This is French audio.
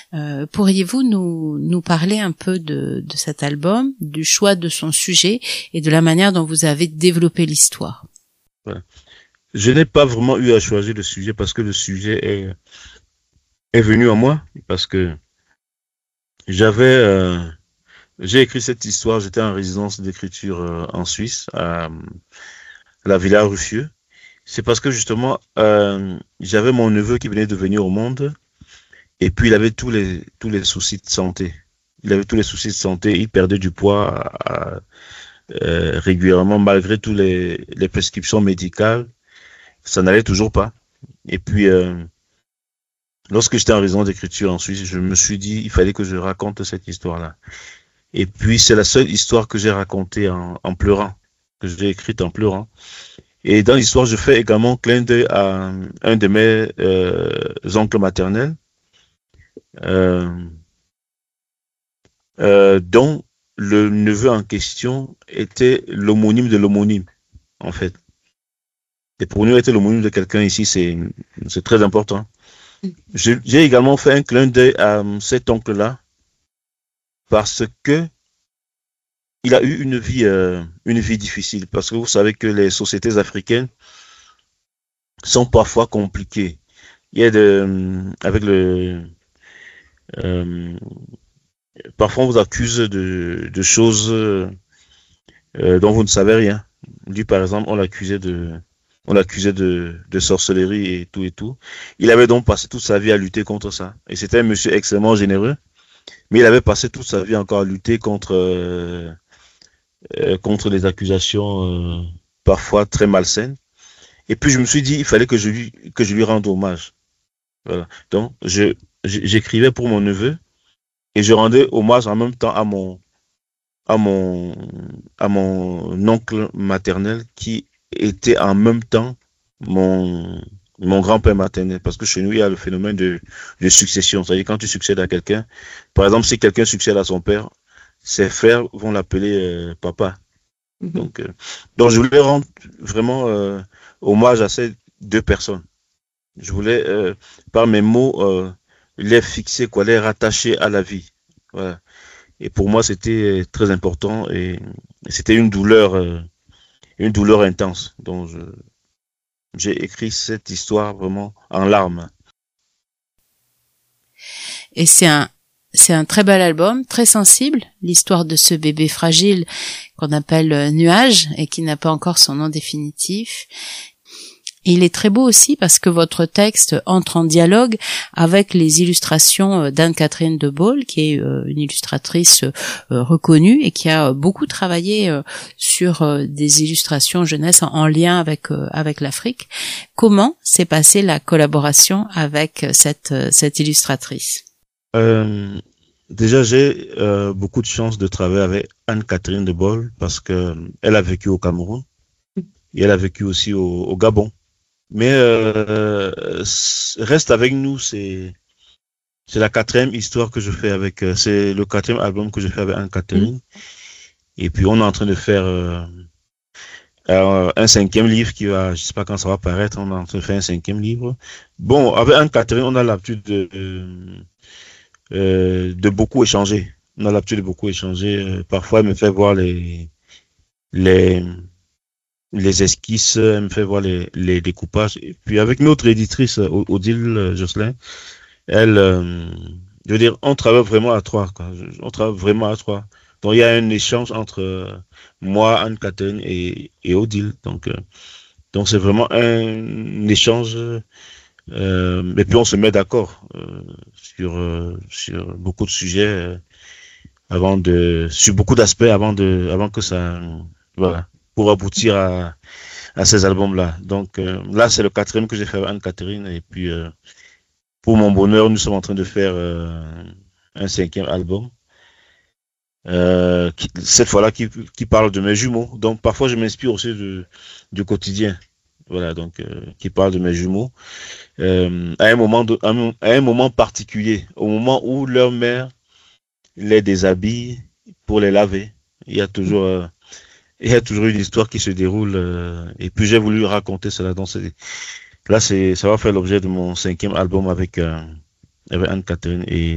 Pourriez-vous nous parler un peu de cet album, du choix de son sujet et de la manière dont vous avez développé l'histoire? Ouais. Je n'ai pas vraiment eu à choisir le sujet parce que le sujet est venu à moi, parce que j'ai écrit cette histoire, j'étais en résidence d'écriture en Suisse, à la Villa Ruffieux. C'est parce que justement, j'avais mon neveu qui venait de venir au monde, et puis il avait tous les soucis de santé. Il avait tous les soucis de santé, il perdait du poids régulièrement, malgré tous les prescriptions médicales, ça n'allait toujours pas. Et puis, lorsque j'étais en résidence d'écriture en Suisse, je me suis dit, il fallait que je raconte cette histoire-là. Et puis, c'est la seule histoire que j'ai racontée en pleurant, que j'ai écrite en pleurant. Et dans l'histoire, je fais également clin d'œil à un de mes oncles maternels, dont le neveu en question était l'homonyme de l'homonyme, en fait. Et pour nous, être l'homonyme de quelqu'un ici, c'est très important. J'ai également fait un clin d'œil à cet oncle-là, parce que il a eu une vie difficile, parce que vous savez que les sociétés africaines sont parfois compliquées. Il y a parfois on vous accuse de choses dont vous ne savez rien. Lui, par exemple, on l'accusait de sorcellerie et tout et tout. Il avait donc passé toute sa vie à lutter contre ça. Et c'était un monsieur extrêmement généreux, mais il avait passé toute sa vie encore à lutter contre les accusations parfois très malsaines. Et puis je me suis dit, il fallait que je lui rende hommage. Voilà. Donc j'écrivais pour mon neveu et je rendais hommage en même temps à mon oncle maternel qui était en même temps mon grand-père maternel, parce que chez nous il y a le phénomène de succession. C'est-à-dire quand tu succèdes à quelqu'un, par exemple si quelqu'un succède à son père, ses frères vont l'appeler papa. Donc je voulais rendre vraiment hommage à ces deux personnes. Je voulais par mes mots les fixer, les rattacher à la vie. Voilà. Et pour moi c'était très important, et c'était une douleur intense. Donc j'ai écrit cette histoire vraiment en larmes. Et c'est un très bel album, très sensible, l'histoire de ce bébé fragile qu'on appelle Nuage et qui n'a pas encore son nom définitif. Et il est très beau aussi parce que votre texte entre en dialogue avec les illustrations d'Anne-Catherine de Baule, qui est une illustratrice reconnue et qui a beaucoup travaillé sur des illustrations jeunesse en lien avec l'Afrique. Comment s'est passée la collaboration avec cette illustratrice? Déjà, j'ai beaucoup de chance de travailler avec Anne-Catherine de Baule parce que elle a vécu au Cameroun et elle a vécu aussi au Gabon. Mais reste avec nous, c'est la quatrième histoire que je fais avec, c'est le quatrième album que je fais avec Anne-Catherine. Et puis on est en train de faire un cinquième livre qui va, je sais pas quand ça va paraître, on est en train de faire un cinquième livre. Bon, avec Anne-Catherine, on a l'habitude de beaucoup échanger. On a l'habitude de beaucoup échanger. Parfois, elle me fait voir les esquisses, elle me fait voir les découpages. Et puis avec notre éditrice, Odile Josselin, elle, je veux dire, on travaille vraiment à trois, quoi. On travaille vraiment à trois. Donc il y a un échange entre moi, Anne-Catherine et Odile. Donc c'est vraiment un échange. Et puis on se met d'accord sur beaucoup de sujets sur beaucoup d'aspects avant que ça, voilà, pour aboutir à ces albums-là. Donc là, c'est le quatrième que j'ai fait avec Anne-Catherine, et puis pour mon bonheur, nous sommes en train de faire un cinquième album. Cette fois-là qui parle de mes jumeaux. Donc parfois je m'inspire aussi du quotidien. Voilà, donc qui parle de mes jumeaux. À un moment particulier, au moment où leur mère les déshabille pour les laver. Il y a toujours une histoire qui se déroule, et puis j'ai voulu raconter cela. Donc là, ça va faire l'objet de mon cinquième album avec Anne-Catherine et